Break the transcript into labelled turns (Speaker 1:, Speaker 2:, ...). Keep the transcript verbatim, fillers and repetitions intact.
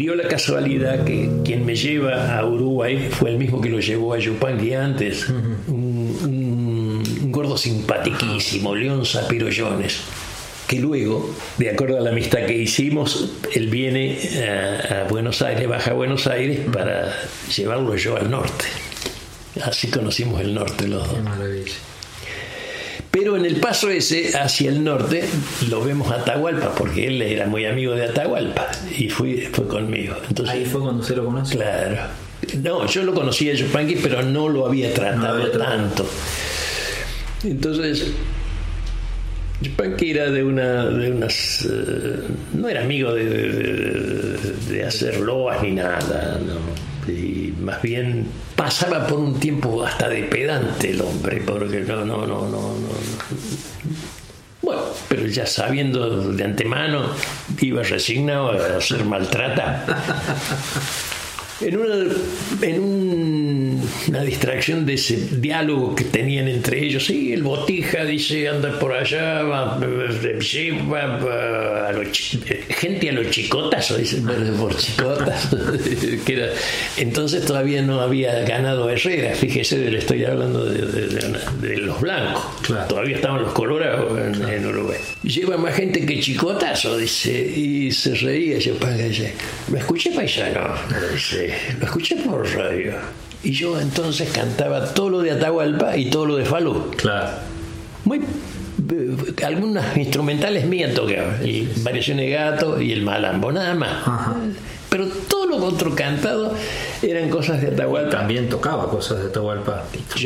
Speaker 1: dio la casualidad que quien me lleva a Uruguay fue el mismo que lo llevó a Yupanqui antes, uh-huh. un, un, un gordo simpaticísimo, León Zapirollones, que luego, de acuerdo a la amistad que hicimos, él viene a, a Buenos Aires, baja a Buenos Aires para llevarlo yo al norte. Así conocimos el norte los dos.
Speaker 2: Qué maravilla.
Speaker 1: Pero en el paso ese hacia el norte lo vemos a Atahualpa, porque él era muy amigo de Atahualpa y fue, fue conmigo. Entonces,
Speaker 2: ahí fue cuando se lo conoce.
Speaker 1: Claro. No, yo lo conocía a Yupanqui, pero no lo había tratado, no había tratado tanto. Entonces, Yupanqui era de una, de unas, uh, no era amigo de, de, de, de hacer loas ni nada, no. Y más bien pasaba por un tiempo hasta de pedante el hombre, porque no, no, no, no, no, no. Bueno, pero ya sabiendo de antemano, iba resignado a ser maltratado. En una, en un, una distracción de ese diálogo que tenían entre ellos, sí, el Botija dice anda por allá, va, lleva va, a los, gente a los chicotas, dice por chicotas. Que era, entonces todavía no había ganado Herrera, fíjese, le estoy hablando de, de, de, de los blancos, claro. Todavía estaban los colorados en, claro. en Uruguay. Lleva más gente que chicotazo, dice, y se reía, yo dice, ¿me escuché paisano? Dice, lo escuché por radio y yo entonces cantaba todo lo de Atahualpa y todo lo de Falú.
Speaker 2: Claro.
Speaker 1: Muy eh, algunas instrumentales mías tocaba, el Variaciones de Gato y el Malambo, nada más. Ajá. Pero todo lo otro cantado eran cosas de Atahualpa.
Speaker 2: También tocaba cosas de Atahualpa.
Speaker 1: Yo